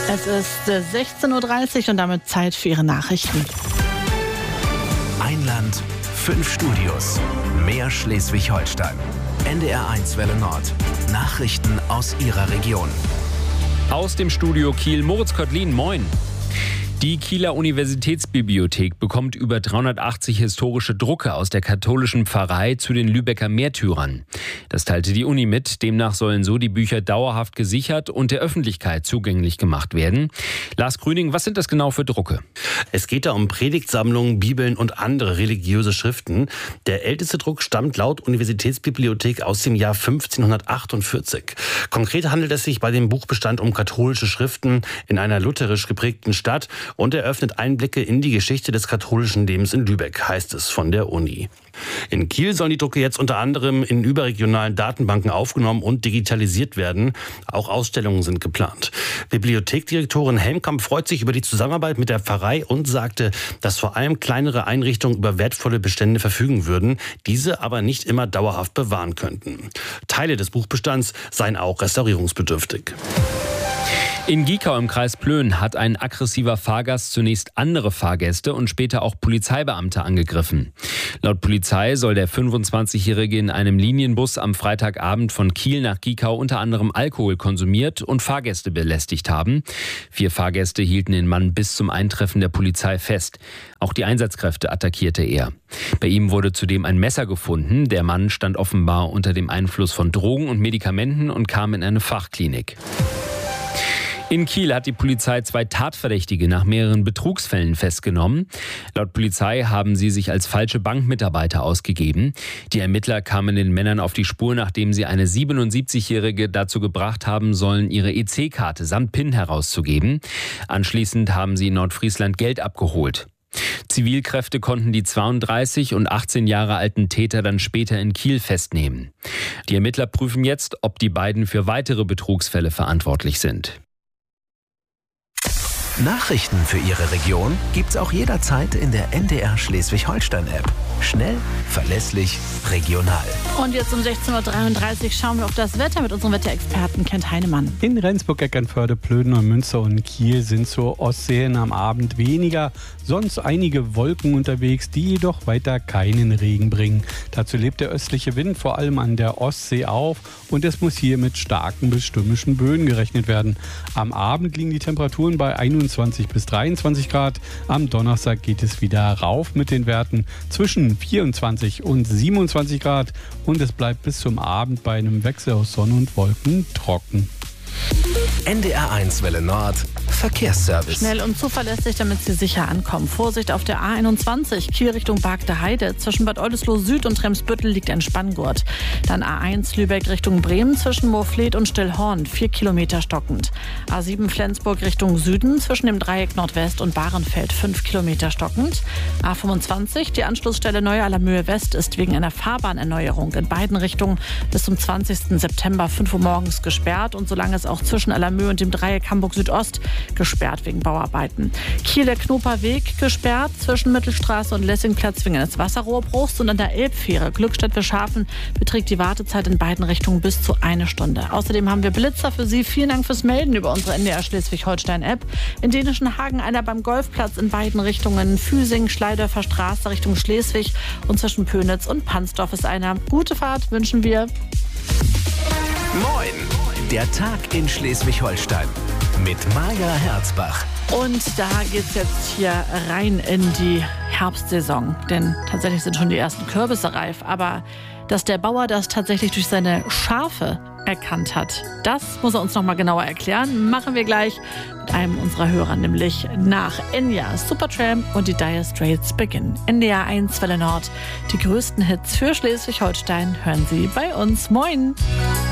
Es ist 16:30 Uhr und damit Zeit für Ihre Nachrichten. Ein Land, 5 Studios, mehr Schleswig-Holstein. NDR1 Welle Nord. Nachrichten aus Ihrer Region. Aus dem Studio Kiel, Moritz Kottlin, moin. Die Kieler Universitätsbibliothek bekommt über 380 historische Drucke aus der katholischen Pfarrei zu den Lübecker Märtyrern. Das teilte die Uni mit. Demnach sollen so die Bücher dauerhaft gesichert und der Öffentlichkeit zugänglich gemacht werden. Lars Grüning, was sind das genau für Drucke? Es geht da um Predigtsammlungen, Bibeln und andere religiöse Schriften. Der älteste Druck stammt laut Universitätsbibliothek aus dem Jahr 1548. Konkret handelt es sich bei dem Buchbestand um katholische Schriften in einer lutherisch geprägten Stadt und eröffnet Einblicke in die Geschichte des katholischen Lebens in Lübeck, heißt es von der Uni. In Kiel sollen die Drucke jetzt unter anderem in überregionalen Datenbanken aufgenommen und digitalisiert werden. Auch Ausstellungen sind geplant. Bibliothekdirektorin Helmkamp freut sich über die Zusammenarbeit mit der Pfarrei und sagte, dass vor allem kleinere Einrichtungen über wertvolle Bestände verfügen würden, diese aber nicht immer dauerhaft bewahren könnten. Teile des Buchbestands seien auch restaurierungsbedürftig. In Giekau im Kreis Plön hat ein aggressiver Fahrgast zunächst andere Fahrgäste und später auch Polizeibeamte angegriffen. Laut Polizei soll der 25-Jährige in einem Linienbus am Freitagabend von Kiel nach Giekau unter anderem Alkohol konsumiert und Fahrgäste belästigt haben. 4 Fahrgäste hielten den Mann bis zum Eintreffen der Polizei fest. Auch die Einsatzkräfte attackierte er. Bei ihm wurde zudem ein Messer gefunden. Der Mann stand offenbar unter dem Einfluss von Drogen und Medikamenten und kam in eine Fachklinik. In Kiel hat die Polizei 2 Tatverdächtige nach mehreren Betrugsfällen festgenommen. Laut Polizei haben sie sich als falsche Bankmitarbeiter ausgegeben. Die Ermittler kamen den Männern auf die Spur, nachdem sie eine 77-Jährige dazu gebracht haben sollen, ihre EC-Karte samt PIN herauszugeben. Anschließend haben sie in Nordfriesland Geld abgeholt. Zivilkräfte konnten die 32 und 18 Jahre alten Täter dann später in Kiel festnehmen. Die Ermittler prüfen jetzt, ob die beiden für weitere Betrugsfälle verantwortlich sind. Nachrichten für Ihre Region gibt's auch jederzeit in der NDR Schleswig-Holstein-App. Schnell, verlässlich, regional. Und jetzt um 16:33 Uhr schauen wir auf das Wetter mit unserem Wetterexperten Kent Heinemann. In Rendsburg, Eckernförde, Plön, Neumünster und Kiel sind zur Ostsee am Abend weniger, sonst einige Wolken unterwegs, die jedoch weiter keinen Regen bringen. Dazu lebt der östliche Wind vor allem an der Ostsee auf und es muss hier mit starken bis stürmischen Böen gerechnet werden. Am Abend liegen die Temperaturen bei 21 bis 23 Grad. Am Donnerstag geht es wieder rauf mit den Werten zwischen 24 und 27 Grad und es bleibt bis zum Abend bei einem Wechsel aus Sonne und Wolken trocken. NDR1 Welle Nord. Verkehrsservice. Schnell und zuverlässig, damit Sie sicher ankommen. Vorsicht auf der A21, Kiel Richtung Bargter Heide. Zwischen Bad Oldesloe Süd und Tremsbüttel liegt ein Spanngurt. Dann A1 Lübeck Richtung Bremen zwischen Moorfleet und Stillhorn, 4 Kilometer stockend. A7 Flensburg Richtung Süden zwischen dem Dreieck Nordwest und Bahrenfeld, 5 Kilometer stockend. A25, die Anschlussstelle Neu-Allermühe West ist wegen einer Fahrbahnerneuerung in beiden Richtungen bis zum 20. September 5 Uhr morgens gesperrt und solange es auch zwischen Allermühe und dem Dreieck Hamburg Südost gesperrt wegen Bauarbeiten. Kieler Knoper Weg gesperrt zwischen Mittelstraße und Lessingplatz wegen eines Wasserrohrbruchs und an der Elbfähre Glückstadt-Wilschafen beträgt die Wartezeit in beiden Richtungen bis zu 1 Stunde. Außerdem haben wir Blitzer für Sie. Vielen Dank fürs Melden über unsere NDR Schleswig-Holstein-App. In Dänischen Hagen einer beim Golfplatz in beiden Richtungen. Füsing, Schleidorfer Straße Richtung Schleswig und zwischen Pönitz und Pansdorf ist einer. Gute Fahrt wünschen wir. Moin! Der Tag in Schleswig-Holstein mit Maja Herzbach. Und da geht's jetzt hier rein in die Herbstsaison. Denn tatsächlich sind schon die ersten Kürbisse reif. Aber dass der Bauer das tatsächlich durch seine Schafe erkannt hat, das muss er uns noch mal genauer erklären. Machen wir gleich mit einem unserer Hörer, nämlich nach Enya, Supertramp und die Dire Straits beginnen. NDR1 Welle Nord. Die größten Hits für Schleswig-Holstein hören Sie bei uns. Moin!